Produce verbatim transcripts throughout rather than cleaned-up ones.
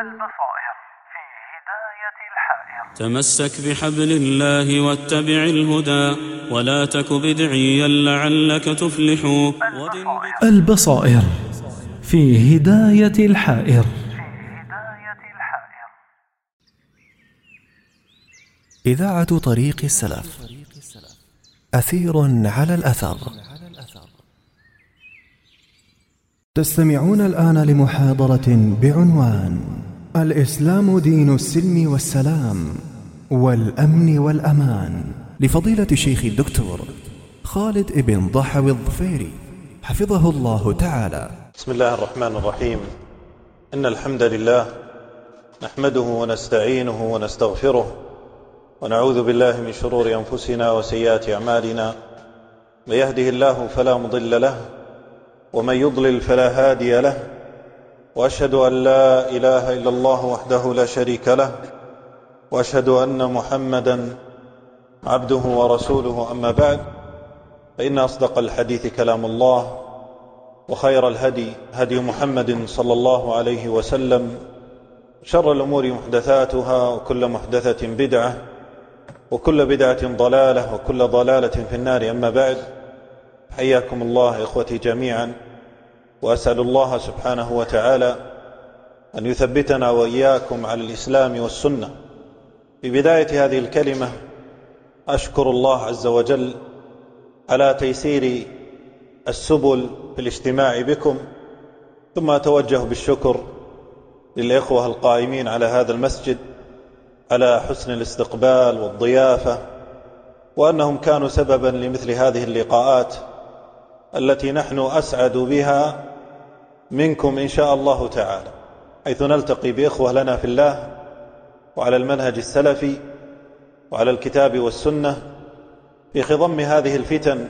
البصائر في هداية الحائر. تمسك بحبل الله واتبع الهدى ولا تك بدعيا لعلك تفلح. البصائر في هداية الحائر. إذاعة طريق السلف، أثير على الأثر. تستمعون الآن لمحاضرة بعنوان الإسلام دين السلم والسلام والأمن والأمان، لفضيلة الشيخ الدكتور خالد ابن ضحوي الظفيري حفظه الله تعالى. بسم الله الرحمن الرحيم. إن الحمد لله نحمده ونستعينه ونستغفره ونعوذ بالله من شرور أنفسنا وسيئات أعمالنا، من يهده الله فلا مضل له ومن يضلل فلا هادي له، وأشهد أن لا إله إلا الله وحده لا شريك له، وأشهد أن محمدا عبده ورسوله. أما بعد، فإن أصدق الحديث كلام الله، وخير الهدي هدي محمد صلى الله عليه وسلم، شر الأمور محدثاتها، وكل محدثة بدعة، وكل بدعة ضلالة، وكل ضلالة في النار. أما بعد، حياكم الله إخوتي جميعا، وأسأل الله سبحانه وتعالى أن يثبتنا وإياكم على الإسلام والسنة. في بداية هذه الكلمة أشكر الله عز وجل على تيسير السبل في الاجتماع بكم، ثم أتوجه بالشكر للإخوة القائمين على هذا المسجد على حسن الاستقبال والضيافة، وأنهم كانوا سببا لمثل هذه اللقاءات التي نحن أسعد بها منكم إن شاء الله تعالى، حيث نلتقي بإخوة لنا في الله وعلى المنهج السلفي وعلى الكتاب والسنة، في خضم هذه الفتن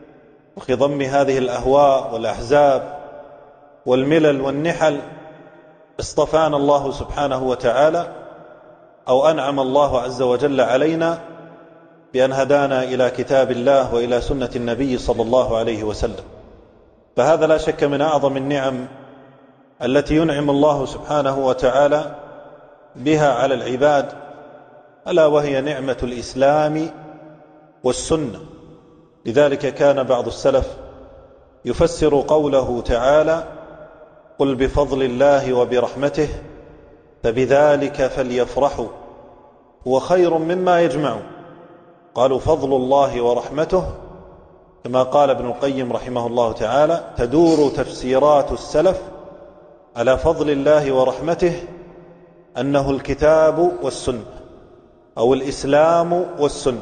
وخضم هذه الأهواء والأحزاب والملل والنحل. اصطفانا الله سبحانه وتعالى، أو أنعم الله عز وجل علينا بأن هدانا إلى كتاب الله وإلى سنة النبي صلى الله عليه وسلم. فهذا لا شك من أعظم النعم التي ينعم الله سبحانه وتعالى بها على العباد، ألا وهي نعمة الإسلام والسنة. لذلك كان بعض السلف يفسر قوله تعالى: قل بفضل الله وبرحمته فبذلك فليفرحوا هو خير مما يجمعون. قالوا فضل الله ورحمته، كما قال ابن القيم رحمه الله تعالى: تدور تفسيرات السلف على فضل الله ورحمته أنه الكتاب والسنة، أو الإسلام والسنة.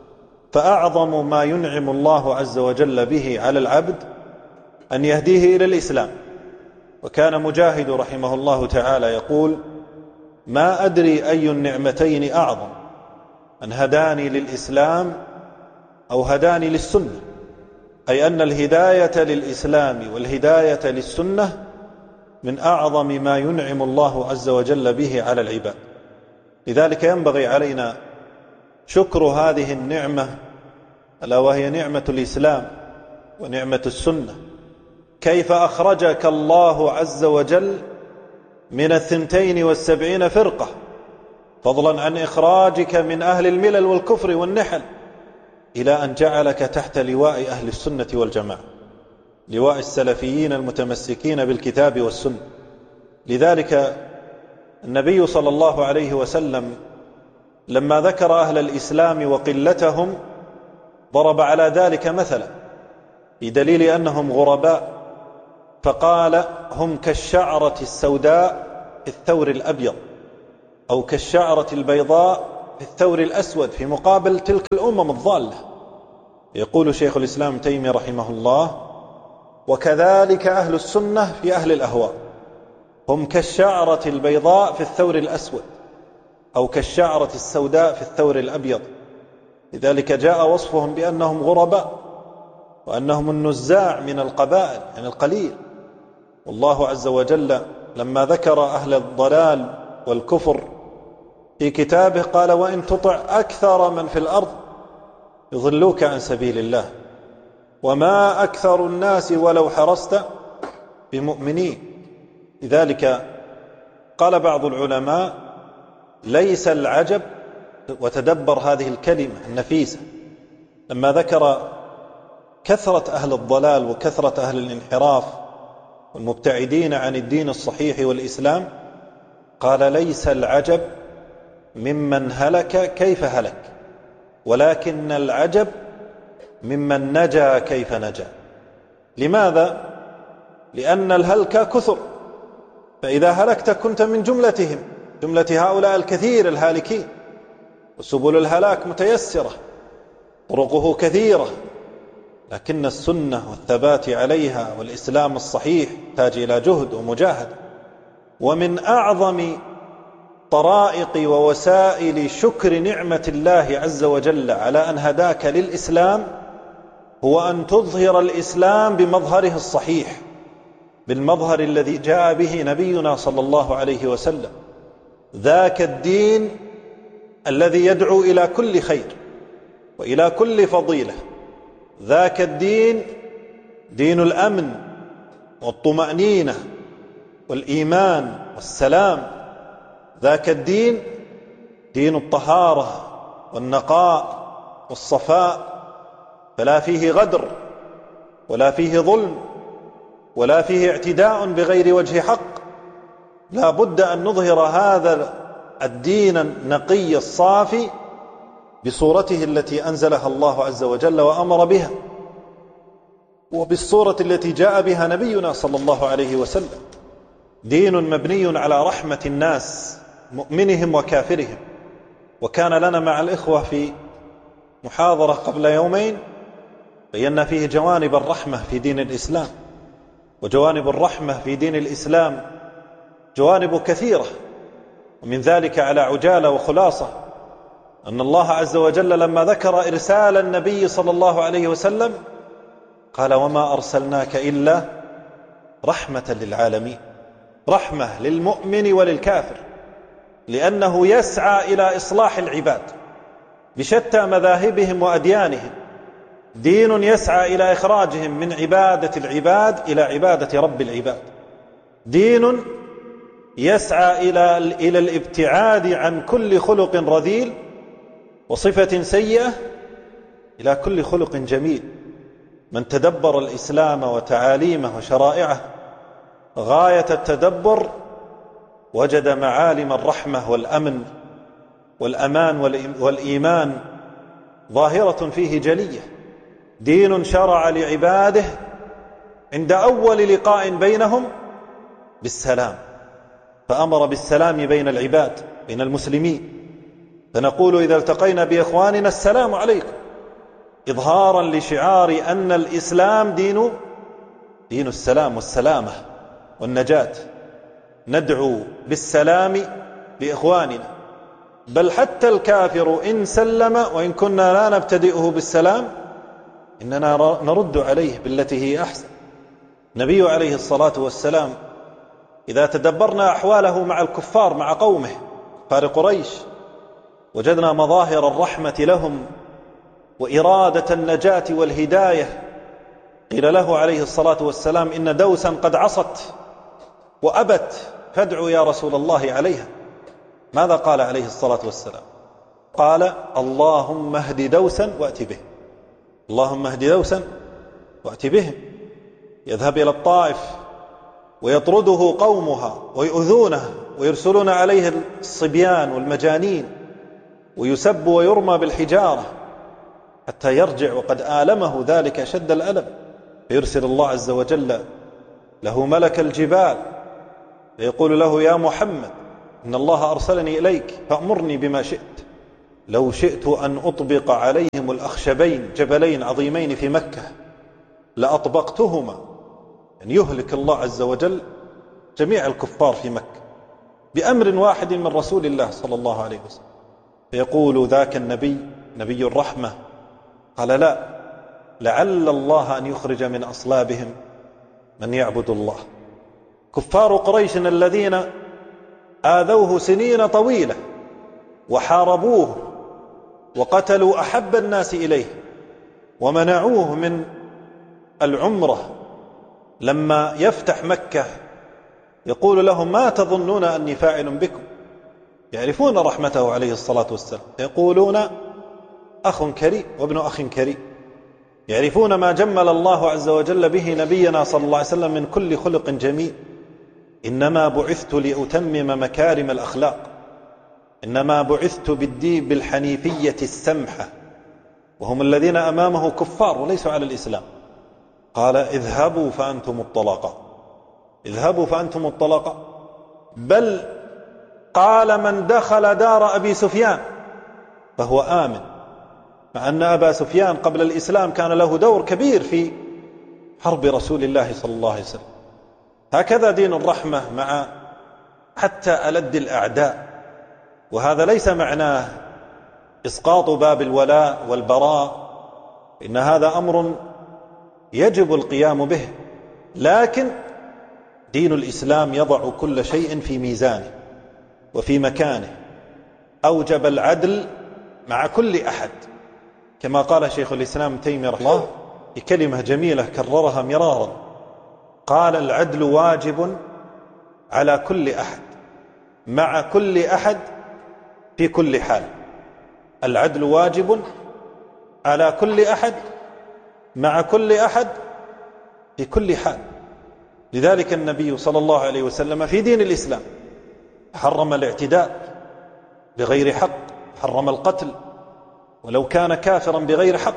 فأعظم ما ينعم الله عز وجل به على العبد أن يهديه إلى الإسلام. وكان مجاهد رحمه الله تعالى يقول: ما أدري أي النعمتين أعظم، أن هداني للإسلام أو هداني للسنة، أي أن الهداية للإسلام والهداية للسنة من أعظم ما ينعم الله عز وجل به على العباد. لذلك ينبغي علينا شكر هذه النعمة، ألا وهي نعمة الإسلام ونعمة السنة. كيف أخرجك الله عز وجل من الثنتين والسبعين فرقة، فضلا عن إخراجك من أهل الملل والكفر والنحل، إلى أن جعلك تحت لواء أهل السنة والجماعة، لواء السلفيين المتمسكين بالكتاب والسنة. لذلك النبي صلى الله عليه وسلم لما ذكر أهل الإسلام وقلتهم ضرب على ذلك مثلا بدليل أنهم غرباء، فقال: هم كالشعرة السوداء في الثور الأبيض، أو كالشعرة البيضاء في الثور الأسود، في مقابل تلك الأمم الضالة. يقول شيخ الإسلام تيمية رحمه الله: وكذلك أهل السنة في أهل الأهواء، هم كالشعرة البيضاء في الثور الأسود، أو كالشعرة السوداء في الثور الأبيض. لذلك جاء وصفهم بأنهم غرباء، وأنهم النزاع من القبائل، يعني القليل. والله عز وجل لما ذكر أهل الضلال والكفر في كتابه قال: وإن تطع أكثر من في الأرض يضلوك عن سبيل الله وما أكثر الناس ولو حرصت بمؤمنين. لذلك قال بعض العلماء: ليس العجب، وتدبر هذه الكلمة النفيسة، لما ذكر كثرة أهل الضلال وكثرة أهل الانحراف والمبتعدين عن الدين الصحيح والإسلام، قال: ليس العجب ممن هلك كيف هلك، ولكن العجب ممن نجا كيف نجا. لماذا؟ لأن الهلك كثر، فإذا هلكت كنت من جملتهم، جملة هؤلاء الكثير الهالكين، وسبل الهلاك متيسرة، طرقه كثيرة، لكن السنة والثبات عليها والإسلام الصحيح يحتاج إلى جهد ومجاهدة. ومن أعظم طرائق ووسائل شكر نعمة الله عز وجل على أن هداك للإسلام هو أن تظهر الإسلام بمظهره الصحيح، بالمظهر الذي جاء به نبينا صلى الله عليه وسلم، ذاك الدين الذي يدعو إلى كل خير وإلى كل فضيلة، ذاك الدين دين الأمن والطمأنينة والإيمان والسلام، ذاك الدين دين الطهارة والنقاء والصفاء، فلا فيه غدر ولا فيه ظلم ولا فيه اعتداء بغير وجه حق. لا بد أن نظهر هذا الدين النقي الصافي بصورته التي أنزلها الله عز وجل وأمر بها، وبالصورة التي جاء بها نبينا صلى الله عليه وسلم، دين مبني على رحمة الناس مؤمنهم وكافرهم. وكان لنا مع الإخوة في محاضرة قبل يومين بينا فيه جوانب الرحمة في دين الإسلام، وجوانب الرحمة في دين الإسلام جوانب كثيرة، ومن ذلك على عجالة وخلاصة أن الله عز وجل لما ذكر إرسال النبي صلى الله عليه وسلم قال: وما أرسلناك إلا رحمة للعالمين، رحمة للمؤمن وللكافر، لأنه يسعى إلى إصلاح العباد بشتى مذاهبهم وأديانهم، دين يسعى إلى إخراجهم من عبادة العباد إلى عبادة رب العباد، دين يسعى إلى إلى الابتعاد عن كل خلق رذيل وصفة سيئة إلى كل خلق جميل. من تدبر الإسلام وتعاليمه وشرائعه غاية التدبر وجد معالم الرحمة والأمن والأمان والإيمان ظاهرة فيه جلية. دين شرع لعباده عند أول لقاء بينهم بالسلام، فأمر بالسلام بين العباد بين المسلمين، فنقول إذا التقينا بإخواننا: السلام عليكم، إظهارا لشعار أن الإسلام دين دين السلام والسلامة والنجاة. ندعو بالسلام لإخواننا، بل حتى الكافر إن سلم وإن كنا لا نبتدئه بالسلام إننا نرد عليه بالتي هي أحسن. النبي عليه الصلاة والسلام إذا تدبرنا أحواله مع الكفار مع قومه كفار قريش وجدنا مظاهر الرحمة لهم وإرادة النجاة والهداية. قيل له عليه الصلاة والسلام: إن دوسا قد عصت وأبت، فادعوا يا رسول الله عليها. ماذا قال عليه الصلاة والسلام؟ قال: اللهم اهد دوسا وأت به، اللهم اهد دوسا وأت بهم. يذهب إلى الطائف ويطرده قومها ويؤذونه ويرسلون عليه الصبيان والمجانين ويسب ويرمى بالحجارة حتى يرجع وقد آلمه ذلك أشد الألم، فيرسل الله عز وجل له ملك الجبال فيقول له: يا محمد إن الله أرسلني إليك فأمرني بما شئت. لو شئت أن أطبق عليهم الأخشبين، جبلين عظيمين في مكة، لأطبقتهما، يعني يهلك الله عز وجل جميع الكفار في مكة بأمر واحد من رسول الله صلى الله عليه وسلم. فيقول ذاك النبي نبي الرحمة: قال: لا، لعل الله أن يخرج من أصلابهم من يعبد الله. كفار قريش الذين آذوه سنين طويلة وحاربوه وقتلوا أحب الناس إليه ومنعوه من العمرة لما يفتح مكة يقول لهم: ما تظنون أني فاعل بكم؟ يعرفون رحمته عليه الصلاة والسلام، يقولون: أخ كريم وابن أخ كريم. يعرفون ما جمل الله عز وجل به نبينا صلى الله عليه وسلم من كل خلق جميل. إنما بعثت لأتمم مكارم الأخلاق، إنما بعثت بالدين بالحنيفية السمحة، وهم الذين أمامه كفار وليسوا على الإسلام. قال: اذهبوا فأنتم الطلقاء، اذهبوا فأنتم الطلقاء. بل قال: من دخل دار أبي سفيان فهو آمن، مع أن أبا سفيان قبل الإسلام كان له دور كبير في حرب رسول الله صلى الله عليه وسلم. هكذا دين الرحمة مع حتى ألد الأعداء. وهذا ليس معناه إسقاط باب الولاء والبراء، إن هذا أمر يجب القيام به، لكن دين الإسلام يضع كل شيء في ميزانه وفي مكانه. أوجب العدل مع كل أحد، كما قال شيخ الإسلام ابن تيمية رحمه الله بكلمة جميلة كررها مرارا، قال: العدل واجب على كل أحد مع كل أحد في كل حال. العدل واجب على كل أحد مع كل أحد في كل حال. لذلك النبي صلى الله عليه وسلم في دين الإسلام حرم الاعتداء بغير حق، حرم القتل ولو كان كافرا بغير حق.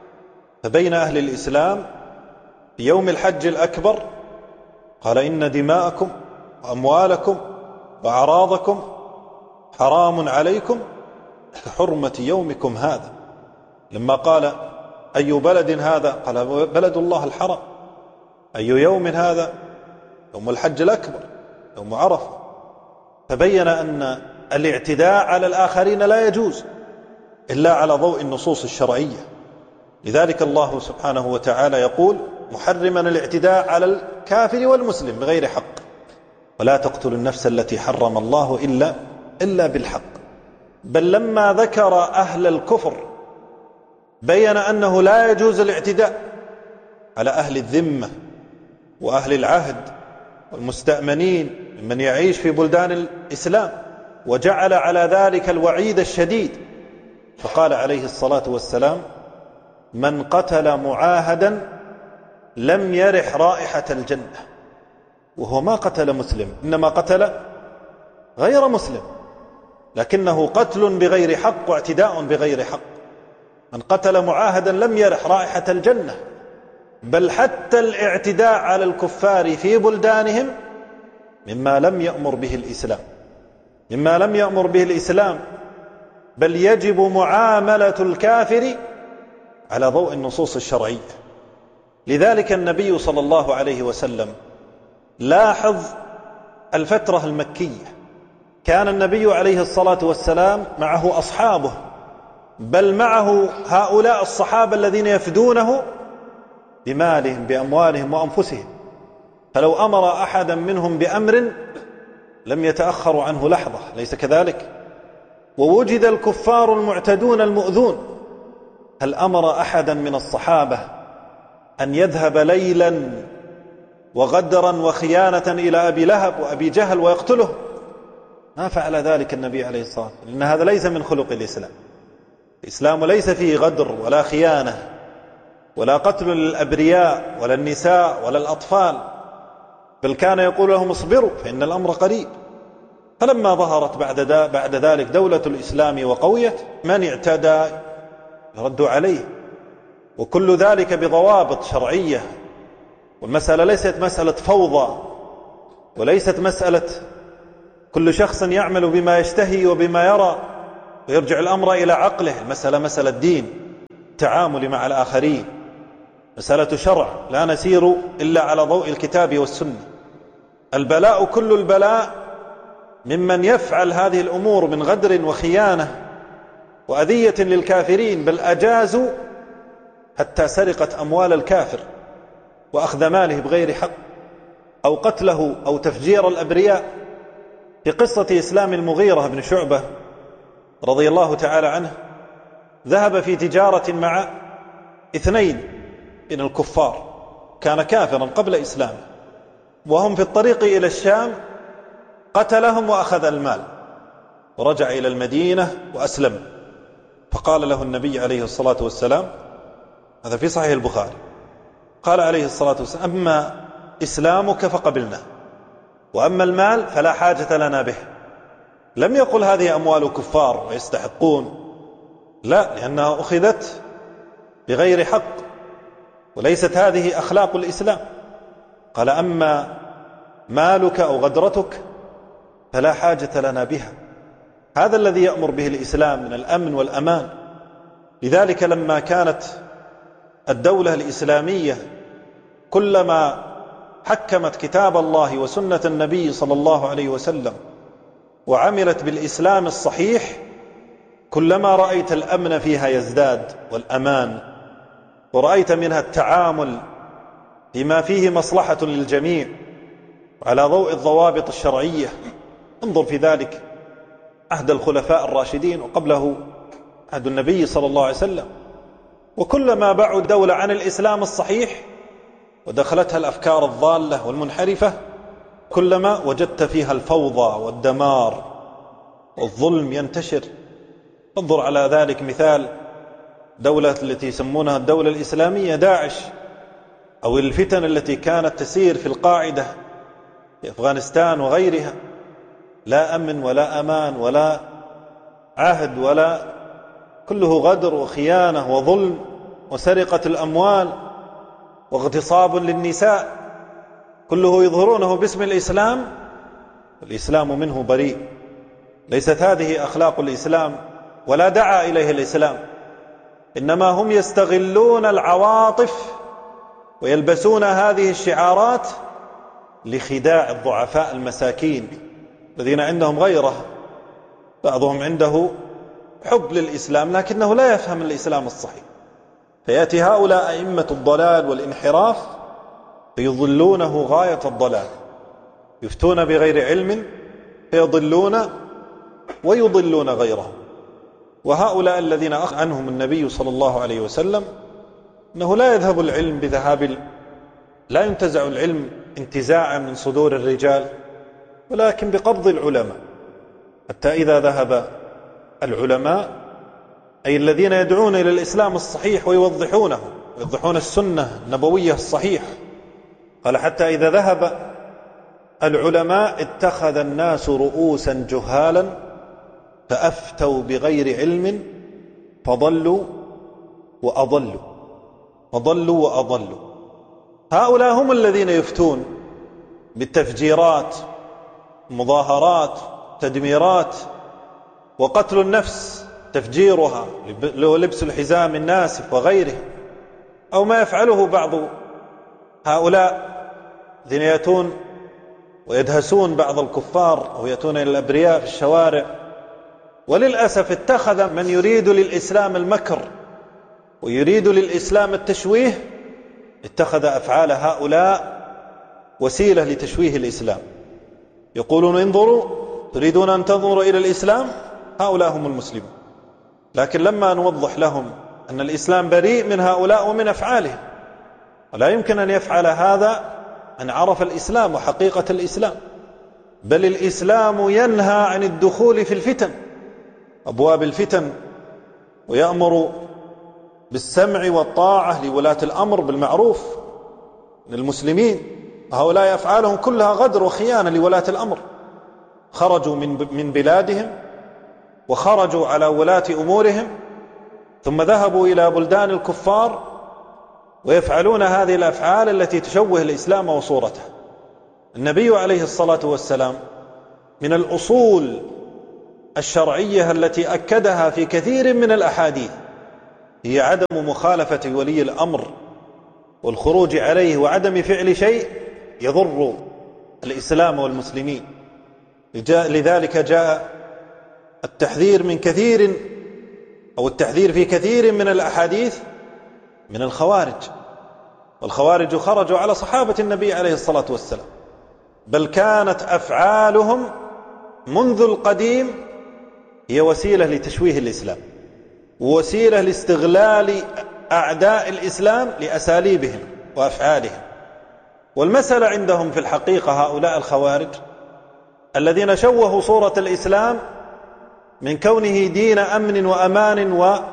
فبين أهل الإسلام في يوم الحج الأكبر قال: إن دماءكم وأموالكم وأعراضكم حرام عليكم كحرمة يومكم هذا. لما قال: أي بلد هذا؟ قال: بلد الله الحرام. أي يوم هذا؟ يوم الحج الأكبر، يوم عرفة. فبين أن الاعتداء على الآخرين لا يجوز إلا على ضوء النصوص الشرعية. لذلك الله سبحانه وتعالى يقول محرما الاعتداء على الكافر والمسلم بغير حق: ولا تقتلوا النفس التي حرم الله إلا, إلا بالحق. بل لما ذكر أهل الكفر بين أنه لا يجوز الاعتداء على أهل الذمة وأهل العهد والمستأمنين ممن يعيش في بلدان الإسلام، وجعل على ذلك الوعيد الشديد. فقال عليه الصلاة والسلام: من قتل معاهدا لم يرح رائحة الجنة. وهو ما قتل مسلم، إنما قتل غير مسلم، لكنه قتل بغير حق واعتداء بغير حق. من قتل معاهدا لم يرح رائحة الجنة. بل حتى الاعتداء على الكفار في بلدانهم مما لم يأمر به الإسلام، مما لم يأمر به الإسلام. بل يجب معاملة الكافر على ضوء النصوص الشرعية. لذلك النبي صلى الله عليه وسلم لاحظ الفترة المكية، كان النبي عليه الصلاة والسلام معه أصحابه، بل معه هؤلاء الصحابة الذين يفدونه بمالهم بأموالهم وأنفسهم. فلو أمر أحدا منهم بأمر لم يتأخروا عنه لحظة، ليس كذلك؟ ووجد الكفار المعتدون المؤذون، هل أمر أحدا من الصحابة أن يذهب ليلا وغدرا وخيانة إلى أبي لهب وأبي جهل ويقتله؟ ما فعل ذلك النبي عليه الصلاة والسلام، لأن هذا ليس من خلق الإسلام. الإسلام ليس فيه غدر ولا خيانة ولا قتل للأبرياء ولا النساء ولا الأطفال، بل كان يقول لهم: اصبروا فإن الأمر قريب. فلما ظهرت بعد, بعد ذلك دولة الإسلام وقويت، من اعتدى يرد عليه، وكل ذلك بضوابط شرعية. والمسألة ليست مسألة فوضى، وليست مسألة كل شخص يعمل بما يشتهي وبما يرى ويرجع الأمر إلى عقله. المسألة مسألة دين، التعامل مع الآخرين، مسألة شرع، لا نسير إلا على ضوء الكتاب والسنة. البلاء كل البلاء ممن يفعل هذه الأمور من غدر وخيانة وأذية للكافرين، بل أجازوا حتى سرقة أموال الكافر وأخذ ماله بغير حق، أو قتله أو تفجير الأبرياء. في قصة إسلام المغيرة بن شعبة رضي الله تعالى عنه، ذهب في تجارة مع اثنين من الكفار، كان كافرا قبل إسلامه، وهم في الطريق إلى الشام قتلهم وأخذ المال ورجع إلى المدينة وأسلم. فقال له النبي عليه الصلاة والسلام، هذا في صحيح البخاري، قال عليه الصلاة والسلام: أما إسلامك فقبلنا، وأما المال فلا حاجة لنا به. لم يقل هذه أموال كفار ويستحقون، لا، لأنها أخذت بغير حق وليست هذه أخلاق الإسلام. قال: أما مالك أو غدرتك فلا حاجة لنا بها. هذا الذي يأمر به الإسلام من الأمن والأمان. لذلك لما كانت الدولة الإسلامية كلما حكمت كتاب الله وسنة النبي صلى الله عليه وسلم وعملت بالإسلام الصحيح، كلما رأيت الأمن فيها يزداد والأمان، ورأيت منها التعامل بما فيه مصلحة للجميع على ضوء الضوابط الشرعية. انظر في ذلك عهد الخلفاء الراشدين، وقبله عهد النبي صلى الله عليه وسلم. وكلما بعد دولة عن الإسلام الصحيح ودخلتها الأفكار الضالة والمنحرفة، كلما وجدت فيها الفوضى والدمار والظلم ينتشر. انظر على ذلك مثال دولة التي يسمونها الدولة الإسلامية، داعش، أو الفتن التي كانت تسير في القاعدة في أفغانستان وغيرها. لا أمن ولا أمان ولا عهد، ولا كله غدر وخيانة وظلم وسرقة الأموال واغتصاب للنساء، كله يظهرونه باسم الإسلام والإسلام منه بريء. ليست هذه أخلاق الإسلام ولا دعا إليه الإسلام، إنما هم يستغلون العواطف ويلبسون هذه الشعارات لخداع الضعفاء المساكين الذين عندهم غيره. بعضهم عنده حب للإسلام لكنه لا يفهم الإسلام الصحيح، فيأتي هؤلاء أئمة الضلال والانحراف فيضلونه غاية الضلال، يفتون بغير علم فيضلون ويضلون غيرهم. وهؤلاء الذين أخذ عنهم النبي صلى الله عليه وسلم أنه لا يذهب العلم بذهاب، لا ينتزع العلم انتزاعا من صدور الرجال، ولكن بقبض العلماء، حتى إذا ذهب العلماء أي الذين يدعون إلى الإسلام الصحيح ويوضحونه ويوضحون السنة النبوية الصحيحة، قال: حتى إذا ذهب العلماء اتخذ الناس رؤوسا جهالا فأفتوا بغير علم فضلوا وأضلوا فضلوا وأضلوا. هؤلاء هم الذين يفتون بالتفجيرات، مظاهرات، تدميرات، وقتل النفس، تفجيرها لبس الحزام الناسف وغيره، أو ما يفعله بعض هؤلاء الذين يأتون ويدهسون بعض الكفار أو يأتون إلى الأبرياء في الشوارع. وللأسف اتخذ من يريد للإسلام المكر ويريد للإسلام التشويه، اتخذ أفعال هؤلاء وسيلة لتشويه الإسلام. يقولون: انظروا، تريدون أن تنظروا إلى الإسلام، هؤلاء هم المسلمون. لكن لما نوضح لهم أن الإسلام بريء من هؤلاء ومن أفعالهم، ولا يمكن أن يفعل هذا من عرف الإسلام وحقيقة الإسلام، بل الإسلام ينهى عن الدخول في الفتن، أبواب الفتن، ويأمر بالسمع والطاعة لولاة الأمر بالمعروف للمسلمين. هؤلاء أفعالهم كلها غدر وخيانة لولاة الأمر، خرجوا من من بلادهم وخرجوا على ولاة أمورهم، ثم ذهبوا إلى بلدان الكفار ويفعلون هذه الأفعال التي تشوه الإسلام وصورته. النبي عليه الصلاة والسلام من الأصول الشرعية التي أكدها في كثير من الأحاديث هي عدم مخالفة ولي الأمر والخروج عليه وعدم فعل شيء يضر الإسلام والمسلمين. لذلك جاء التحذير من كثير أو التحذير في كثير من الأحاديث من الخوارج، والخوارج خرجوا على صحابة النبي عليه الصلاة والسلام، بل كانت أفعالهم منذ القديم هي وسيلة لتشويه الإسلام، ووسيلة لاستغلال أعداء الإسلام لأساليبهم وأفعالهم. والمسألة عندهم في الحقيقة هؤلاء الخوارج الذين شوهوا صورة الإسلام من كونه دين أمن وأمان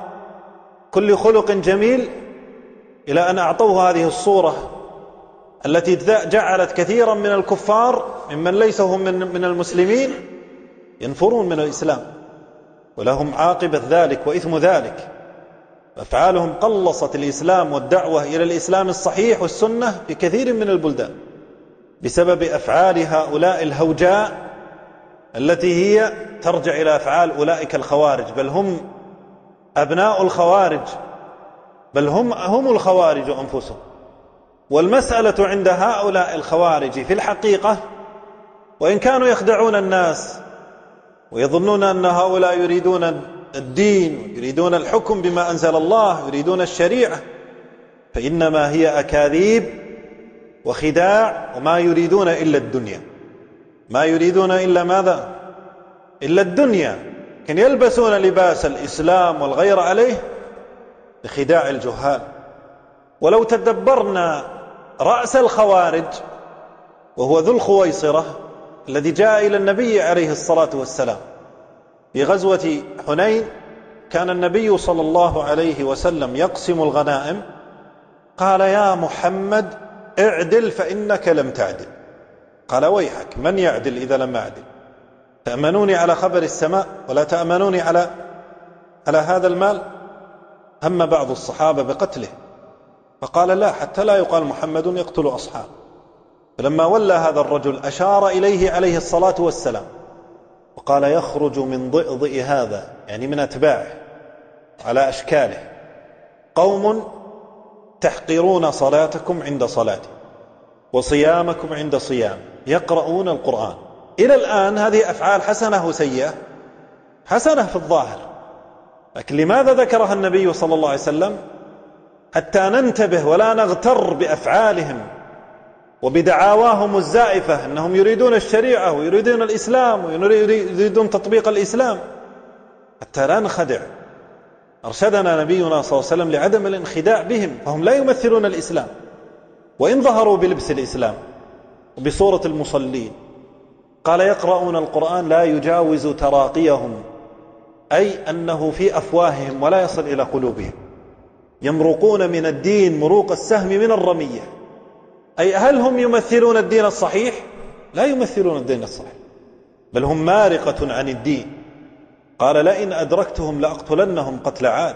وكل خلق جميل إلى أن أعطوه هذه الصورة التي جعلت كثيرا من الكفار ممن ليسوا هم من المسلمين ينفرون من الإسلام، ولهم عاقبة ذلك وإثم ذلك. أفعالهم قلصت الإسلام والدعوة إلى الإسلام الصحيح والسنة في كثير من البلدان بسبب أفعال هؤلاء الهوجاء التي هي ترجع إلى أفعال أولئك الخوارج، بل هم أبناء الخوارج، بل هم هم الخوارج أنفسهم. والمسألة عند هؤلاء الخوارج في الحقيقة، وإن كانوا يخدعون الناس ويظنون أن هؤلاء يريدون الدين ويريدون الحكم بما أنزل الله يريدون الشريعة، فإنما هي أكاذيب وخداع، وما يريدون إلا الدنيا. ما يريدون إلا ماذا؟ إلا الدنيا. كان يلبسون لباس الإسلام والغير عليه لخداع الجهال. ولو تدبرنا رأس الخوارج وهو ذو الخويصرة الذي جاء إلى النبي عليه الصلاة والسلام في غزوة حنين، كان النبي صلى الله عليه وسلم يقسم الغنائم، قال: يا محمد اعدل فإنك لم تعدل. قال: ويحك، من يعدل إذا لم أعدل؟ تأمنوني على خبر السماء ولا تأمنوني على على هذا المال؟ هم بعض الصحابة بقتله، فقال: لا، حتى لا يقال محمد يقتل أصحابه. فلما ولى هذا الرجل أشار إليه عليه الصلاة والسلام وقال: يخرج من ضئضئ هذا، يعني من أتباعه على أشكاله، قوم تحقرون صلاتكم عند صلاتي وصيامكم عند صيام، يقرؤون القرآن. إلى الآن هذه أفعال حسنة وسيئة؟ حسنة في الظاهر، لكن لماذا ذكرها النبي صلى الله عليه وسلم؟ حتى ننتبه ولا نغتر بأفعالهم وبدعاواهم الزائفة أنهم يريدون الشريعة ويريدون الإسلام ويريدون تطبيق الإسلام، حتى لا نخدع. أرشدنا نبينا صلى الله عليه وسلم لعدم الانخداع بهم، فهم لا يمثلون الإسلام، وإن ظهروا بلبس الإسلام وبصورة المصلين. قال: يقرؤون القرآن لا يجاوز تراقيهم، أي أنه في أفواههم ولا يصل إلى قلوبهم، يمرقون من الدين مروق السهم من الرمية. أي هل هم يمثلون الدين الصحيح؟ لا يمثلون الدين الصحيح، بل هم مارقة عن الدين. قال: لئن أدركتهم لأقتلنهم قتل عاد.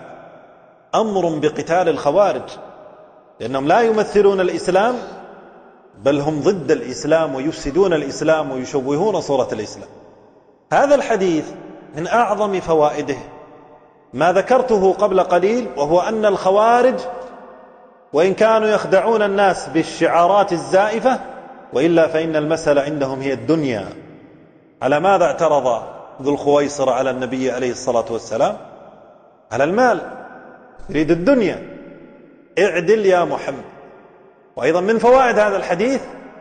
أمر بقتال الخوارج، لأنهم لا يمثلون الإسلام، بل هم ضد الإسلام ويفسدون الإسلام ويشوهون صورة الإسلام. هذا الحديث من أعظم فوائده ما ذكرته قبل قليل، وهو أن الخوارج وإن كانوا يخدعون الناس بالشعارات الزائفة، وإلا فإن المسألة عندهم هي الدنيا. على ماذا اعترض ذو الخويصر على النبي عليه الصلاة والسلام؟ على المال، يريد الدنيا. اعدل يا محمد. وأيضا من فوائد هذا الحديث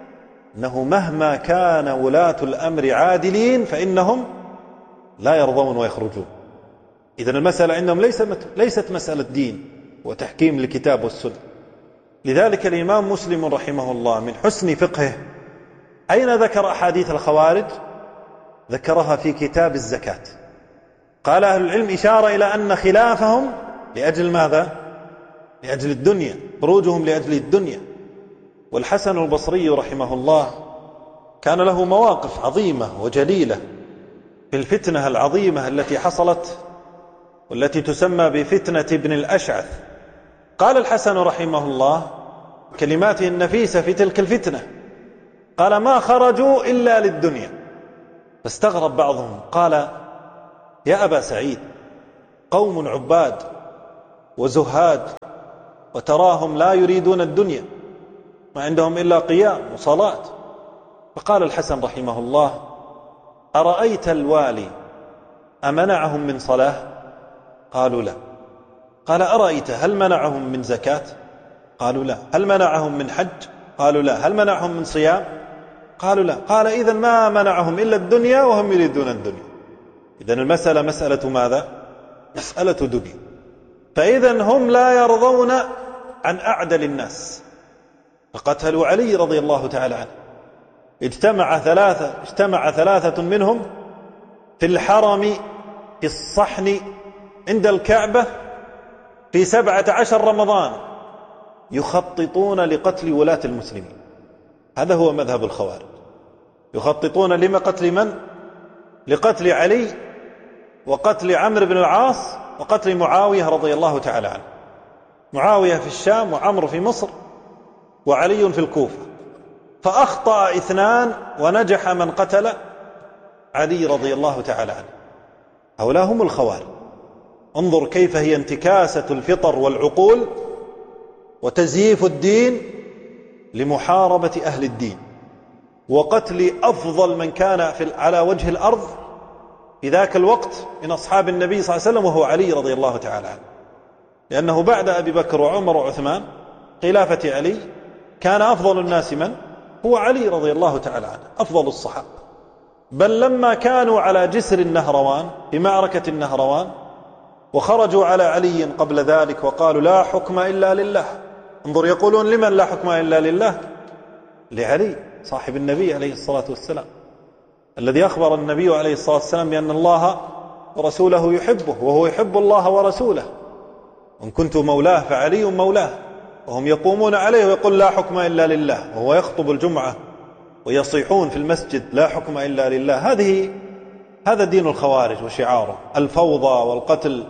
أنه مهما كان ولاة الأمر عادلين فإنهم لا يرضون ويخرجون. إذن المسألة عندهم ليست مسألة دين وتحكيم الكتاب والسنة. لذلك الإمام مسلم رحمه الله من حسن فقهه أين ذكر أحاديث الخوارج؟ ذكرها في كتاب الزكاة. قال أهل العلم إشارة إلى أن خلافهم لأجل ماذا؟ لأجل الدنيا، خروجهم لأجل الدنيا. والحسن البصري رحمه الله كان له مواقف عظيمة وجليلة في الفتنة العظيمة التي حصلت والتي تسمى بفتنة ابن الأشعث. قال الحسن رحمه الله كلماته النفيسة في تلك الفتنة، قال: ما خرجوا إلا للدنيا. فاستغرب بعضهم، قال: يا أبا سعيد، قوم عباد وزهاد وتراهم لا يريدون الدنيا، ما عندهم إلا قيام وصلاة. فقال الحسن رحمه الله: أرأيت الوالي أمنعهم من صلاة؟ قالوا لا. قال: أرأيت هل منعهم من زكاة؟ قالوا لا. هل منعهم من حج؟ قالوا لا. هل منعهم من صيام؟ قالوا لا. قال: إذن ما منعهم إلا الدنيا وهم يريدون الدنيا. إذن المسألة مسألة ماذا؟ مسألة دنيا. فإذن هم لا يرضون عن أعدل الناس، فقتلوا علي رضي الله تعالى عنه. اجتمع ثلاثة اجتمع ثلاثة منهم في الحرم في الصحن عند الكعبة في سبعة عشر رمضان يخططون لقتل ولاة المسلمين. هذا هو مذهب الخوارج، يخططون لما قتل من؟ لقتل علي وقتل عمرو بن العاص وقتل معاوية رضي الله تعالى عنه. معاوية في الشام وعمرو في مصر وعلي في الكوفة. فأخطأ اثنان ونجح من قتل علي رضي الله تعالى عنه. هؤلاء هم الخوارج. انظر كيف هي انتكاسة الفطر والعقول وتزييف الدين لمحاربة أهل الدين وقتل أفضل من كان في على وجه الأرض في ذاك الوقت من أصحاب النبي صلى الله عليه وسلم، وهو علي رضي الله تعالى عنه. لأنه بعد أبي بكر وعمر وعثمان خلافة علي كان أفضل الناس من؟ هو علي رضي الله تعالى عنه، أفضل الصحابة. بل لما كانوا على جسر النهروان في معركة النهروان وخرجوا على علي قبل ذلك وقالوا لا حكم إلا لله. انظر يقولون لمن لا حكم إلا لله؟ لعلي صاحب النبي عليه الصلاة والسلام، الذي أخبر النبي عليه الصلاة والسلام بأن الله ورسوله يحبه وهو يحب الله ورسوله. وإن كنت مولاه فعلي مولاه. وهم يقومون عليه ويقول لا حكم إلا لله، وهو يخطب الجمعة ويصيحون في المسجد لا حكم إلا لله. هذه هذا دين الخوارج وشعاره الفوضى والقتل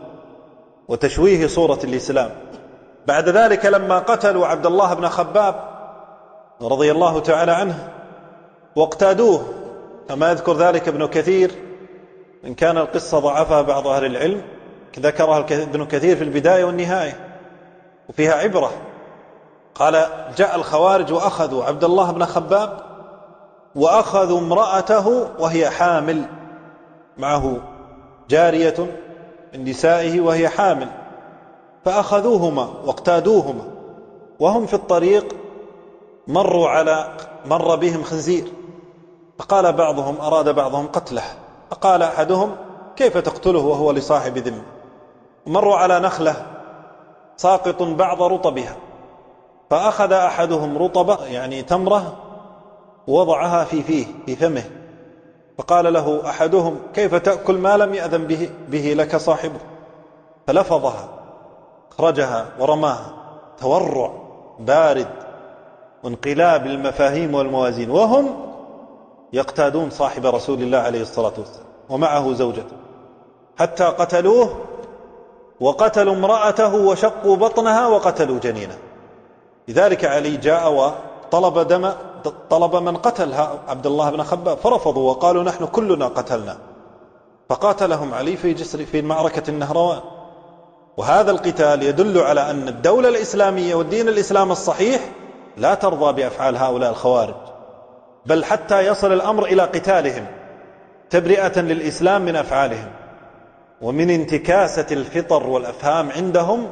وتشويه صورة الإسلام. بعد ذلك لما قتلوا عبد الله بن خباب رضي الله تعالى عنه واقتادوه كما يذكر ذلك ابن كثير، إن كان القصة ضعفها بعض أهل العلم، ذكرها ابن كثير في البداية والنهاية وفيها عبرة. قال جاء الخوارج وأخذوا عبد الله بن خباب وأخذوا امرأته وهي حامل، معه جارية من نسائه وهي حامل، فأخذوهما واقتادوهما وهم في الطريق مروا على مر بهم خنزير، فقال بعضهم أراد بعضهم قتله، فقال أحدهم كيف تقتله وهو لصاحب ذمة؟ مروا على نخلة ساقط بعض رطبها، فأخذ أحدهم رطبة يعني تمرة ووضعها في فيه في فمه، فقال له أحدهم كيف تأكل ما لم يأذن به, به لك صاحبه؟ فلفظها أخرجها ورماها. تورع بارد وانقلاب المفاهيم والموازين، وهم يقتادون صاحب رسول الله عليه الصلاة والسلام ومعه زوجته حتى قتلوه وقتلوا امرأته وشقوا بطنها وقتلوا جنينه. لذلك علي جاء وطلب دم طلب من قتل عبد الله بن خباب، فرفضوا وقالوا نحن كلنا قتلنا، فقاتلهم علي في جسر في معركة النهروان. وهذا القتال يدل على أن الدولة الإسلامية والدين الإسلام الصحيح لا ترضى بأفعال هؤلاء الخوارج، بل حتى يصل الأمر إلى قتالهم تبرئة للإسلام من أفعالهم. ومن انتكاسة الفطر والأفهام عندهم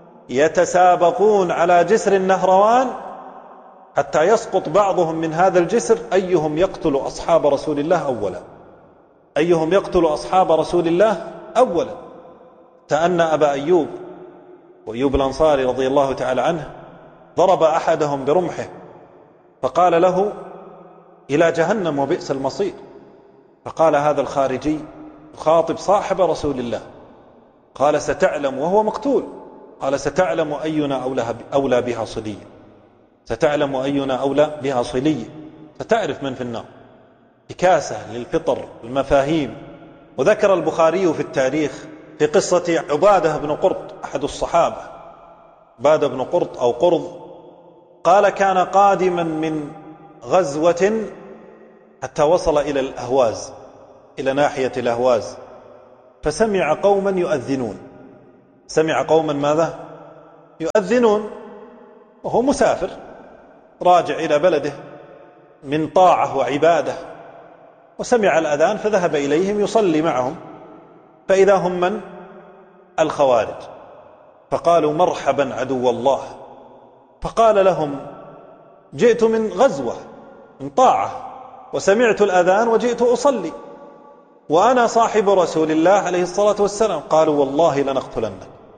يتسابقون على جسر النهروان حتى يسقط بعضهم من هذا الجسر أيهم يقتل أصحاب رسول الله أولا، أيهم يقتل أصحاب رسول الله أولا. تأن أبا أيوب وأيوب الأنصاري رضي الله تعالى عنه ضرب أحدهم برمحه فقال له إلى جهنم وبئس المصير. فقال هذا الخارجي يخاطب صاحب رسول الله، قال ستعلم وهو مقتول، قال ستعلم أينا أولى بها صليا، ستعلم أينا أولى بها صليا، ستعرف من في النار. انتكاسة للفطر المفاهيم. وذكر البخاري في التاريخ في قصة عبادة بن قرط أحد الصحابة، عبادة بن قرط أو قرض، قال كان قادما من غزوة حتى وصل إلى الأهواز، إلى ناحية الأهواز، فسمع قوما يؤذنون. سمع قوما ماذا؟ يؤذنون، وهو مسافر راجع إلى بلده من طاعة وعبادة، وسمع الأذان فذهب إليهم يصلي معهم، فإذا هم من؟ الخوارج. فقالوا مرحبا عدو الله. فقال لهم جئت من غزوة من طاعة وسمعت الأذان وجئت أصلي وأنا صاحب رسول الله عليه الصلاة والسلام. قالوا والله لنقتلنك.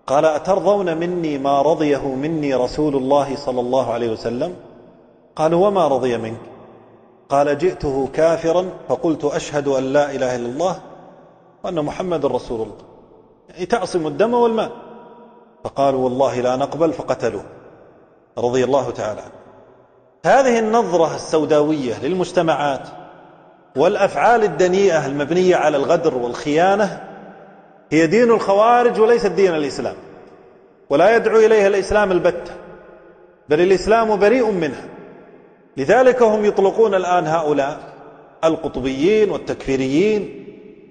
قال أترضون مني ما رضيه مني رسول الله صلى الله عليه وسلم؟ قالوا وما رضي منك؟ قال جئته كافرا فقلت أشهد أن لا إله إلا الله وأن محمد رسول الله، يعني تعصم الدم والمال. فقالوا والله لا نقبل، فقتلوه رضي الله تعالى عنه. هذه النظرة السوداوية للمجتمعات والأفعال الدنيئة المبنية على الغدر والخيانة هي دين الخوارج وليس دين الإسلام، ولا يدعو إليها الإسلام البتة، بل الإسلام بريء منها. لذلك هم يطلقون الآن هؤلاء القطبيين والتكفيريين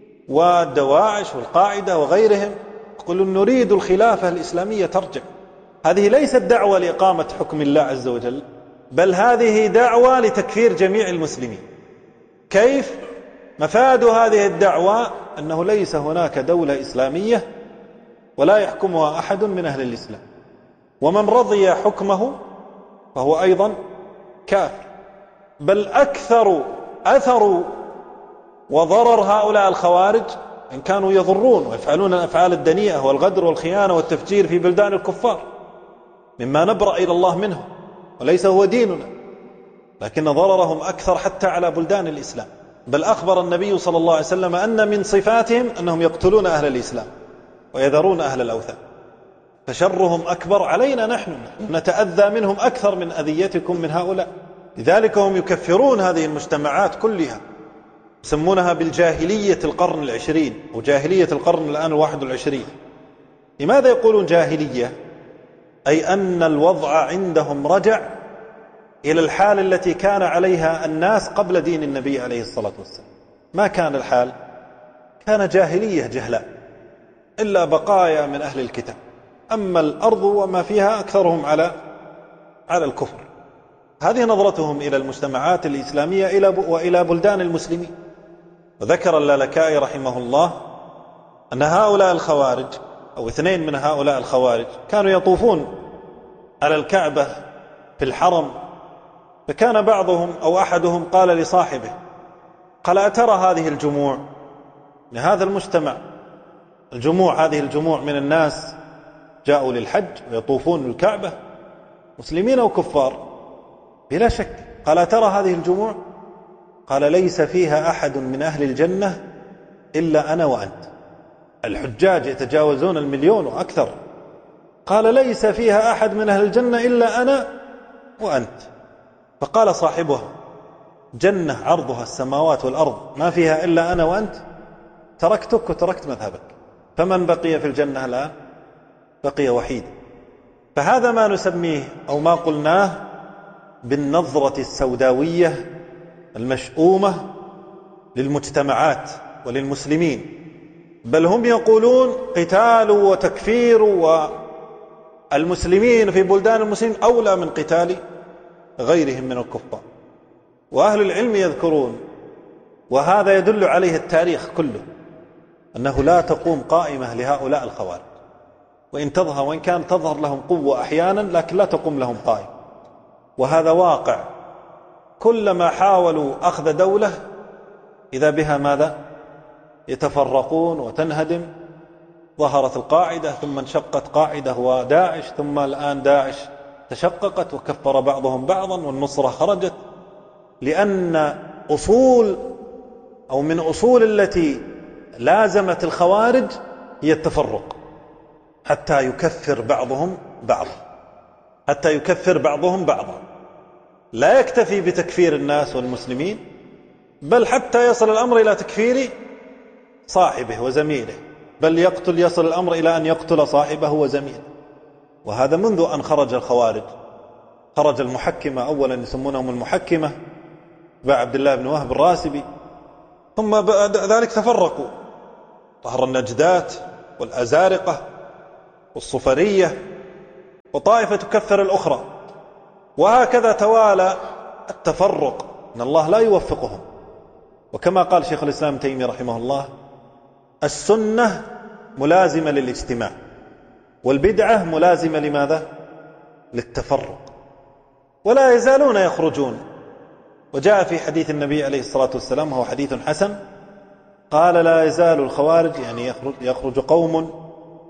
والدواعش والقاعدة وغيرهم، يقولون نريد الخلافة الإسلامية ترجع. هذه ليست دعوة لإقامة حكم الله عز وجل، بل هذه دعوة لتكفير جميع المسلمين. كيف؟ مفاد هذه الدعوة أنه ليس هناك دولة إسلامية ولا يحكمها أحد من أهل الإسلام، ومن رضي حكمه فهو أيضا كافر. بل أكثر أثر وضرر هؤلاء الخوارج إن كانوا يضرون ويفعلون الأفعال الدنيئة والغدر والخيانة والتفجير في بلدان الكفار مما نبرأ إلى الله منه، وليس هو ديننا، لكن ضررهم أكثر حتى على بلدان الإسلام. بل أخبر النبي صلى الله عليه وسلم أن من صفاتهم أنهم يقتلون أهل الإسلام ويذرون أهل الأوثان، فشرهم أكبر علينا نحن، نتأذى منهم أكثر من أذيتكم من هؤلاء. لذلك هم يكفرون هذه المجتمعات كلها، يسمونها بالجاهلية القرن العشرين أو جاهلية القرن الآن الواحد والعشرين. لماذا يقولون جاهلية؟ أي أن الوضع عندهم رجع إلى الحال التي كان عليها الناس قبل دين النبي عليه الصلاة والسلام. ما كان الحال؟ كان جاهلية جهلاء، إلا بقايا من أهل الكتاب، أما الأرض وما فيها أكثرهم على على الكفر. هذه نظرتهم إلى المجتمعات الإسلامية إلى وإلى بلدان المسلمين. وذكر اللالكائي رحمه الله أن هؤلاء الخوارج أو اثنين من هؤلاء الخوارج كانوا يطوفون على الكعبة في الحرم، فكان بعضهم أو أحدهم قال لصاحبه، قال أترى هذه الجموع من هذا المجتمع، الجموع هذه الجموع من الناس جاءوا للحج ويطوفون الكعبة مسلمين أو كفار؟ بلا شك. قال أترى هذه الجموع؟ قال ليس فيها أحد من أهل الجنة إلا أنا وأنت. الحجاج يتجاوزون المليون وأكثر. قال ليس فيها أحد من أهل الجنة إلا أنا وأنت. فقال صاحبه جنة عرضها السماوات والأرض ما فيها إلا أنا وأنت، تركتك وتركت مذهبك، فمن بقي في الجنة الآن؟ بقي وحيد. فهذا ما نسميه أو ما قلناه بالنظرة السوداوية المشؤومة للمجتمعات وللمسلمين. بل هم يقولون قتال وتكفير والمسلمين في بلدان المسلمين أولى من قتال غيرهم من الكفار. وأهل العلم يذكرون، وهذا يدل عليه التاريخ كله، أنه لا تقوم قائمة لهؤلاء الخوارج، وإن تظهر وإن كان تظهر لهم قوة أحيانا، لكن لا تقوم لهم قائمة. وهذا واقع. كلما حاولوا أخذ دولة إذا بها ماذا؟ يتفرقون وتنهدم. ظهرت القاعدة ثم انشقت قاعدة وداعش، ثم الآن داعش تشققت وكفر بعضهم بعضا والنصرة خرجت، لأن أصول أو من أصول التي لازمت الخوارج هي التفرق، حتى يكفر بعضهم بعضا حتى يكفر بعضهم بعضا. لا يكتفي بتكفير الناس والمسلمين، بل حتى يصل الأمر إلى تكفير صاحبه وزميله، بل يقتل يصل الأمر إلى أن يقتل صاحبه وزميله. وهذا منذ أن خرج الخوارج. خرج المحكمة أولا، يسمونهم المحكمة تبع عبد الله بن وهب الراسبي، ثم بعد ذلك تفرقوا، ظهر النجدات والأزارقة والصفرية، وطائفة تكفر الأخرى، وهكذا توالى التفرق، إن الله لا يوفقهم. وكما قال شيخ الإسلام ابن تيمية رحمه الله: السنة ملازمة للاجتماع، والبدعة ملازمة لماذا؟ للتفرق. ولا يزالون يخرجون. وجاء في حديث النبي عليه الصلاة والسلام، هو حديث حسن، قال: لا يزال الخوارج، يعني يخرج, يخرج قوم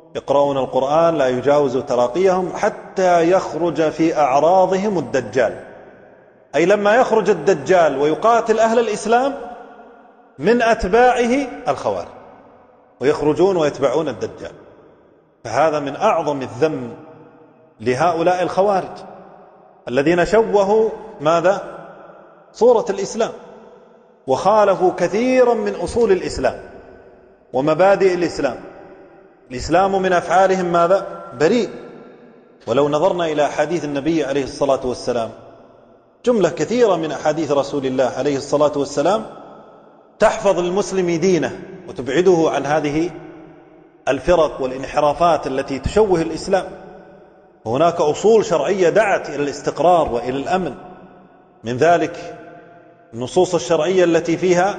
يقرؤون القرآن لا يجاوز تراقيهم حتى يخرج في أعراضهم الدجال، أي لما يخرج الدجال ويقاتل أهل الإسلام من أتباعه الخوارج، ويخرجون ويتبعون الدجال. فهذا من أعظم الذم لهؤلاء الخوارج الذين شوهوا ماذا؟ صورة الإسلام، وخالفوا كثيرا من أصول الإسلام ومبادئ الإسلام. الإسلام من أفعالهم ماذا؟ بريء. ولو نظرنا إلى أحاديث النبي عليه الصلاة والسلام، جملة كثيرة من أحاديث رسول الله عليه الصلاة والسلام تحفظ المسلم دينه وتبعده عن هذه الفرق والانحرافات التي تشوه الإسلام. وهناك أصول شرعية دعت إلى الاستقرار وإلى الأمن، من ذلك النصوص الشرعية التي فيها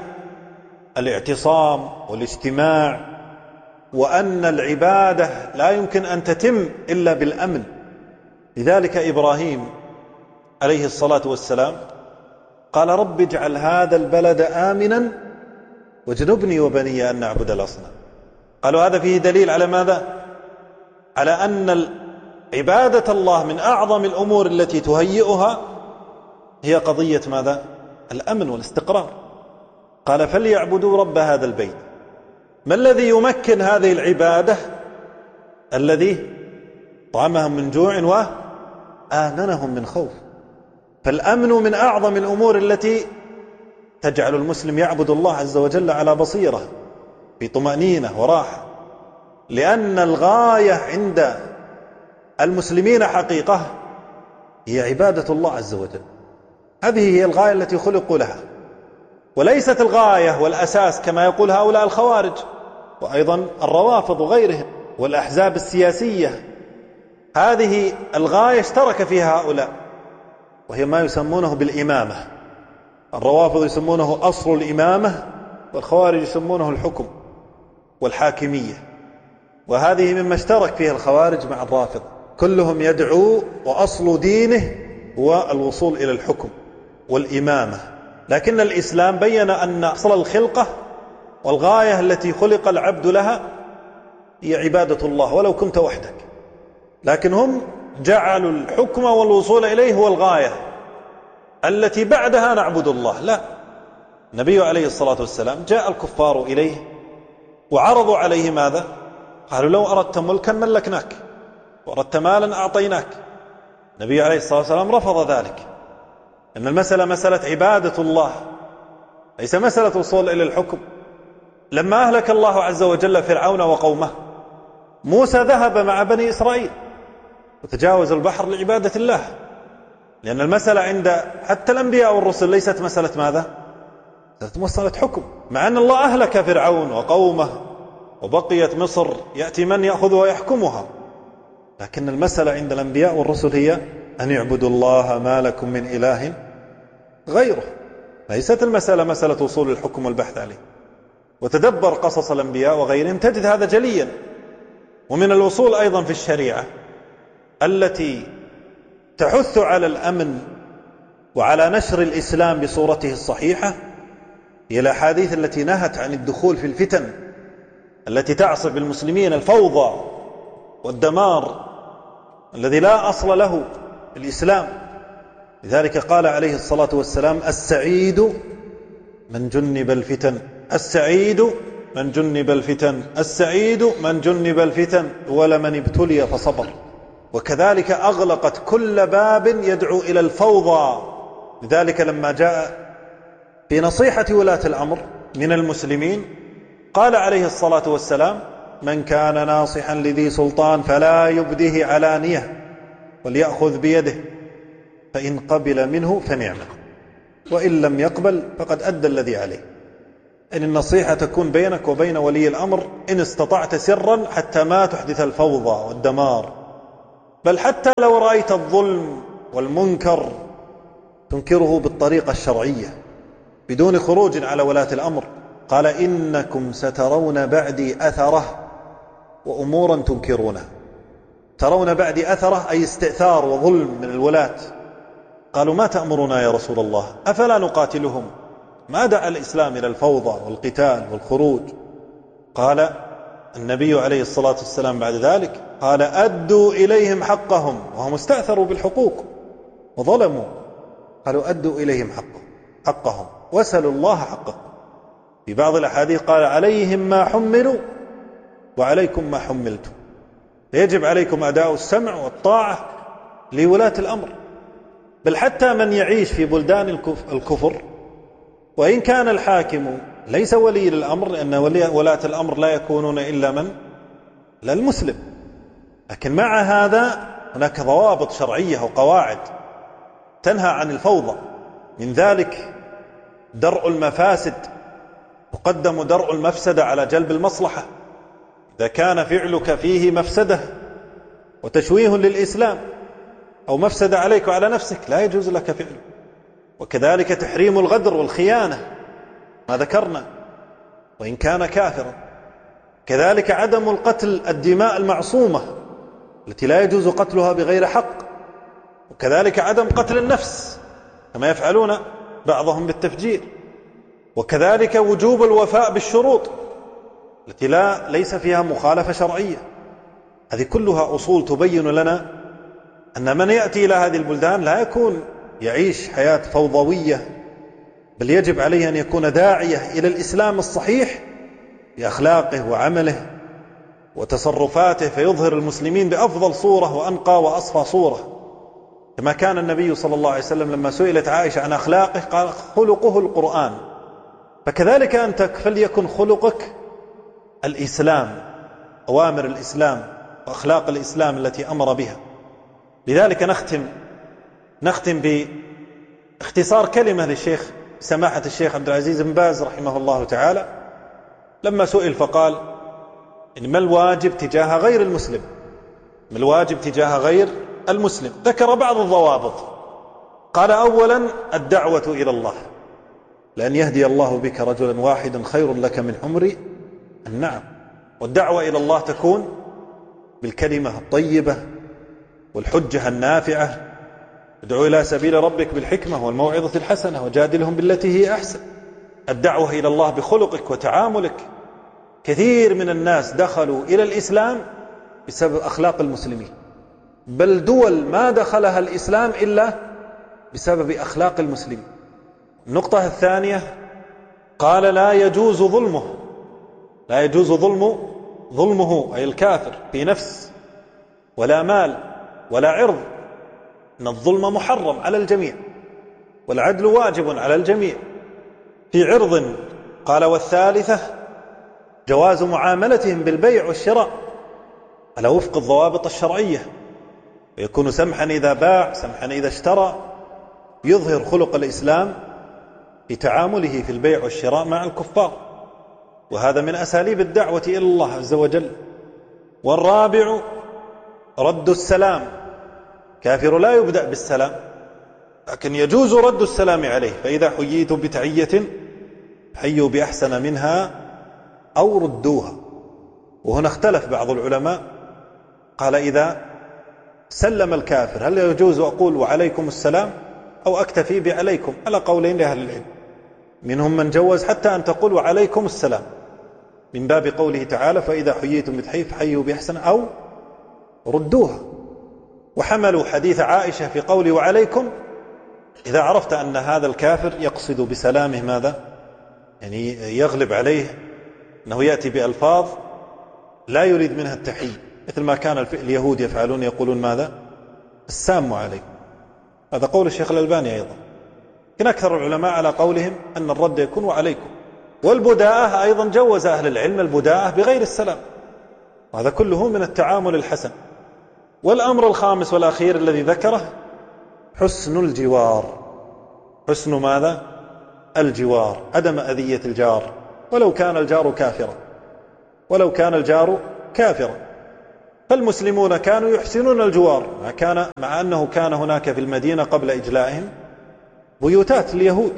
الاعتصام والاجتماع، وأن العبادة لا يمكن أن تتم إلا بالأمن. لذلك إبراهيم عليه الصلاة والسلام قال رب اجعل هذا البلد آمنا واجنبني وبني أن نعبد الأصنام. قالوا هذا فيه دليل على ماذا؟ على أن عبادة الله من أعظم الأمور التي تهيئها هي قضية ماذا؟ الأمن والاستقرار. قال فليعبدوا رب هذا البيت. ما الذي يمكن هذه العبادة؟ الذي طعمهم من جوع وآمنهم من خوف. فالأمن من أعظم الأمور التي تجعل المسلم يعبد الله عز وجل على بصيرة في طمأنينة وراحة، لأن الغاية عند المسلمين حقيقة هي عبادة الله عز وجل. هذه هي الغاية التي خلقوا لها، وليست الغاية والأساس كما يقول هؤلاء الخوارج وأيضا الروافض وغيرهم والأحزاب السياسية. هذه الغاية اشترك فيها هؤلاء، وهي ما يسمونه بالإمامة. الروافض يسمونه أصل الإمامة، والخوارج يسمونه الحكم والحاكمية. وهذه مما اشترك فيها الخوارج مع الرافض، كلهم يدعو وأصل دينه هو الوصول إلى الحكم والإمامة. لكن الإسلام بين أن أصل الخلقة والغاية التي خلق العبد لها هي عبادة الله ولو كنت وحدك، لكن هم جعلوا الحكم والوصول إليه هو الغاية التي بعدها نعبد الله. لا، النبي عليه الصلاة والسلام جاء الكفار إليه وعرضوا عليه ماذا؟ قالوا لو أردت ملكا ملكناك وأردت مالا أعطيناك. النبي عليه الصلاة والسلام رفض ذلك، أن المسألة مسألة عبادة الله، ليس مسألة وصول إلى الحكم. لما أهلك الله عز وجل فرعون وقومه، موسى ذهب مع بني إسرائيل وتجاوز البحر لعبادة الله، لأن المسألة عند حتى الأنبياء والرسل ليست مسألة ماذا؟ مسألة حكم. مع أن الله أهلك فرعون وقومه وبقيت مصر يأتي من يأخذها ويحكمها، لكن المسألة عند الأنبياء والرسل هي أن يعبدوا الله ما لكم من إله غيره. ليست المسألة مسألة وصول الحكم والبحث عليه. وتدبر قصص الأنبياء وغيرهم تجد هذا جليا. ومن الوصول أيضا في الشريعة التي تحث على الأمن وعلى نشر الإسلام بصورته الصحيحة هي الأحاديث التي نهت عن الدخول في الفتن التي تعصف بالمسلمين، الفوضى والدمار الذي لا أصل له في الإسلام. لذلك قال عليه الصلاة والسلام السعيد من جنب الفتن، السعيد من جنب الفتن، السعيد من جنب الفتن ولمن ابتلي فصبر. وكذلك أغلقت كل باب يدعو إلى الفوضى. لذلك لما جاء في نصيحة ولاة الأمر من المسلمين قال عليه الصلاة والسلام من كان ناصحا لذي سلطان فلا يبده علانية وليأخذ بيده فإن قبل منه فنعمه وإن لم يقبل فقد أدى الذي عليه. إن النصيحة تكون بينك وبين ولي الأمر إن استطعت سرا حتى ما تحدث الفوضى والدمار، بل حتى لو رأيت الظلم والمنكر تنكره بالطريقة الشرعية بدون خروج على ولاة الأمر. قال إنكم سترون بعدي أثره وأمورا تنكرونه. ترون بعدي أثره أي استئثار وظلم من الولاة. قالوا ما تأمرنا يا رسول الله؟ أفلا نقاتلهم؟ ما دعا الإسلام إلى الفوضى والقتال والخروج؟ قال النبي عليه الصلاة والسلام بعد ذلك قال أدوا إليهم حقهم، وهم استأثروا بالحقوق وظلموا، قالوا أدوا إليهم حقهم حقهم واسألوا الله حقهم. في بعض الأحاديث قال عليهم ما حملوا وعليكم ما حملتم، فيجب عليكم أداء السمع والطاعة لولاة الأمر. بل حتى من يعيش في بلدان الكفر وإن كان الحاكم ليس ولي للأمر، لأن ولاة الأمر لا يكونون إلا من لا المسلم، لكن مع هذا هناك ضوابط شرعية وقواعد تنهى عن الفوضى. من ذلك درء المفاسد، يقدم درء المفسدة على جلب المصلحة. إذا كان فعلك فيه مفسدة وتشويه للإسلام أو مفسدة عليك وعلى نفسك لا يجوز لك فعله. وكذلك تحريم الغدر والخيانة ما ذكرنا وإن كان كافرا. كذلك عدم القتل الدماء المعصومة التي لا يجوز قتلها بغير حق. وكذلك عدم قتل النفس كما يفعلون بعضهم بالتفجير. وكذلك وجوب الوفاء بالشروط التي لا ليس فيها مخالفة شرعية. هذه كلها أصول تبين لنا أن من يأتي إلى هذه البلدان لا يكون يعيش حياة فوضوية، بل يجب عليه أن يكون داعية إلى الإسلام الصحيح بأخلاقه وعمله وتصرفاته، فيظهر المسلمين بأفضل صورة وأنقى وأصفى صورة. كما كان النبي صلى الله عليه وسلم لما سئلت عائشة عن أخلاقه قال خلقه القرآن، فكذلك أنت فليكن خلقك الإسلام، أوامر الإسلام وأخلاق الإسلام التي أمر بها. لذلك نختم نختم باختصار كلمة للشيخ سماحة الشيخ عبد العزيز بن باز رحمه الله تعالى لما سئل فقال إن ما الواجب تجاه غير المسلم، ما الواجب تجاه غير المسلم. ذكر بعض الضوابط، قال أولا الدعوة إلى الله، لأن يهدي الله بك رجلا واحدا خير لك من حمر النعم. والدعوة إلى الله تكون بالكلمة الطيبة والحجة النافعة، ادعو إلى سبيل ربك بالحكمة والموعظة الحسنة وجادلهم بالتي هي أحسن. الدعوة إلى الله بخلقك وتعاملك. كثير من الناس دخلوا إلى الإسلام بسبب أخلاق المسلمين، بل دول ما دخلها الإسلام إلا بسبب أخلاق المسلمين. النقطة الثانية قال لا يجوز ظلمه، لا يجوز ظلم ظلمه أي الكافر في نفس ولا مال ولا عرض، إن الظلم محرم على الجميع والعدل واجب على الجميع في عرض. قال والثالثة جواز معاملتهم بالبيع والشراء على وفق الضوابط الشرعية، ويكون سمحا إذا باع سمحا إذا اشترى، يظهر خلق الإسلام في تعامله في البيع والشراء مع الكفار، وهذا من أساليب الدعوة إلى الله عز وجل. والرابع رد السلام، كافر لا يبدأ بالسلام، لكن يجوز رد السلام عليه، فإذا حييتم بتحية حيوا بأحسن منها أو ردوها. وهنا اختلف بعض العلماء، قال إذا سلم الكافر هل يجوز أقول وعليكم السلام أو أكتفي بعليكم؟ على قولين لأهل العلم، منهم من جوز حتى أن تقول وعليكم السلام من باب قوله تعالى فإذا حييتم بتحية فحيوا بأحسن أو ردوها. وحملوا حديث عائشة في قوله وعليكم إذا عرفت أن هذا الكافر يقصد بسلامه ماذا؟ يعني يغلب عليه أنه يأتي بألفاظ لا يريد منها التحية، مثل ما كان اليهود يفعلون، يقولون ماذا؟ السام عليكم. هذا قول الشيخ الألباني أيضا. لكن أكثر العلماء على قولهم أن الرد يكون وعليكم. والبداءة أيضا جوز أهل العلم البداءة بغير السلام، وهذا كله من التعامل الحسن. والأمر الخامس والأخير الذي ذكره حسن الجوار. حسن ماذا؟ الجوار، عدم أذية الجار ولو كان الجار كافرا، ولو كان الجار كافرا. فالمسلمون كانوا يحسنون الجوار، مع, كان مع أنه كان هناك في المدينة قبل إجلائهم بيوتات اليهود،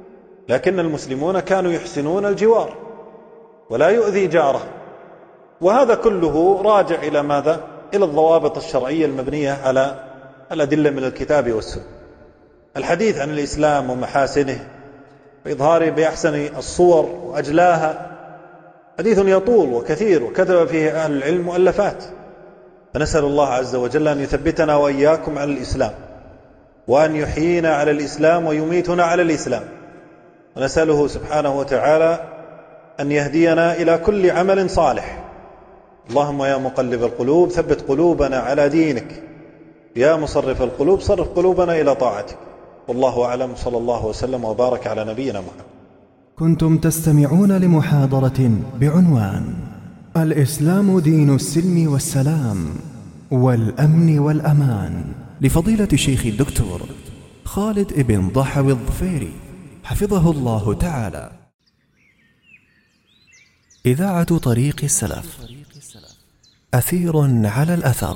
لكن المسلمون كانوا يحسنون الجوار ولا يؤذي جاره. وهذا كله راجع إلى ماذا؟ إلى الضوابط الشرعية المبنية على الأدلة من الكتاب والسنة. الحديث عن الإسلام ومحاسنه وإظهاره بأحسن الصور وأجلاها حديث يطول وكثير، وكتب فيه أهل العلم مؤلفات، فنسأل الله عز وجل أن يثبتنا وإياكم على الإسلام، وأن يحيينا على الإسلام ويميتنا على الإسلام، ونسأله سبحانه وتعالى أن يهدينا إلى كل عمل صالح. اللهم يا مقلب القلوب ثبت قلوبنا على دينك، يا مصرف القلوب صرف قلوبنا إلى طاعتك. والله أعلم، صلى الله وسلم وبارك على نبينا محمد. كنتم تستمعون لمحاضرة بعنوان الإسلام دين السلم والسلام والأمن والأمان لفضيلة الشيخ الدكتور خالد ابن ضحوي الظفيري حفظه الله تعالى. إذاعة طريق السلف، أثير على الأثر.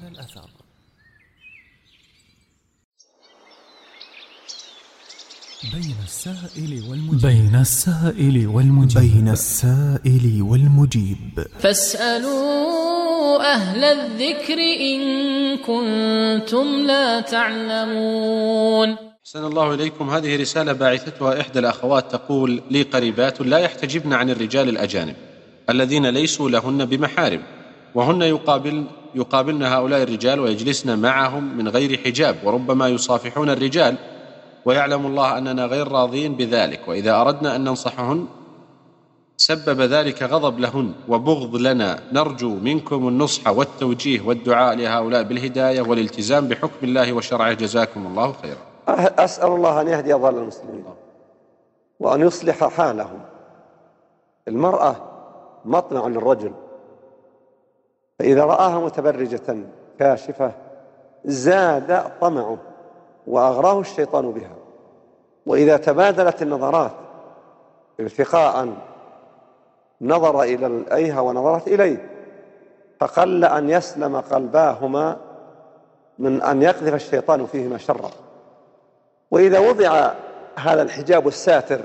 بين السائل والمجيب بين السائل والمجيب بين السائل والمجيب فاسألوا أهل الذكر إن كنتم لا تعلمون. أحسن الله إليكم. هذه رسالة باعثتها إحدى الأخوات تقول: لي قريبات لا يحتجبن عن الرجال الأجانب الذين ليسوا لهن بمحارم، وهن يقابل يقابلن هؤلاء الرجال ويجلسن معهم من غير حجاب، وربما يصافحون الرجال، ويعلم الله أننا غير راضين بذلك، وإذا أردنا أن ننصحهن سبب ذلك غضب لهن وبغض لنا. نرجو منكم النصح والتوجيه والدعاء لهؤلاء بالهداية والالتزام بحكم الله وشرعه، جزاكم الله خيرا. أسأل الله أن يهدي ضال المسلمين وأن يصلح حالهم. المرأة مطمع للرجل، فإذا رآها متبرجة كاشفة زاد طمعه وأغراه الشيطان بها، وإذا تبادلت النظرات التقاء نظر إليها ونظرت إليه، فقل أن يسلم قلباهما من أن يقذف الشيطان فيهما شرا. وإذا وضع هذا الحجاب الساتر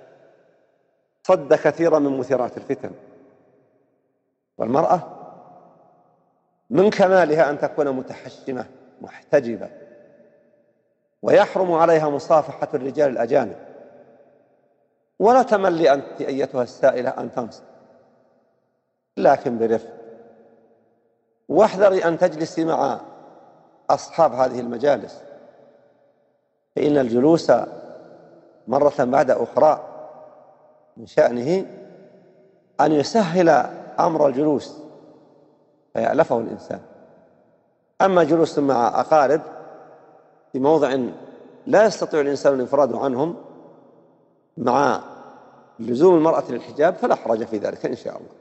صد كثيرا من مثيرات الفتن. والمرأة من كمالها أن تكون متحشمة محتجبة، ويحرم عليها مصافحة الرجال الأجانب. ولا تملي أنت أيتها السائلة أن تنصت، لكن برفق، واحذري أن تجلسي مع أصحاب هذه المجالس، فإن الجلوس مرة بعد أخرى من شأنه أن يسهل أمر الجلوس فيألفه الإنسان. أما جلوس مع أقارب في موضع لا يستطيع الإنسان الانفراد عنهم مع لزوم المرأة للحجاب فلا حرج في ذلك إن شاء الله.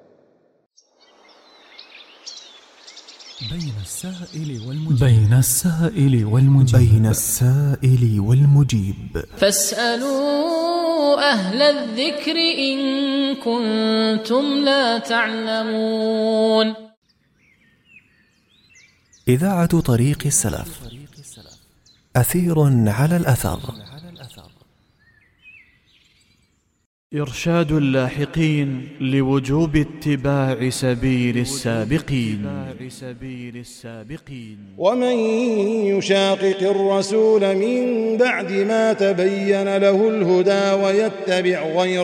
بين السائل والمجيب بين السائل والمجيب بين السائل والمجيب فاسألوا أهل الذكر إن كنتم لا تعلمون. إذاعة طريق السلف، أثير على الأثر. إرشاد اللاحقين لوجوب اتباع سبيل السابقين. ومن يشاقق الرسول من بعد ما تبين له الهدى ويتبع غير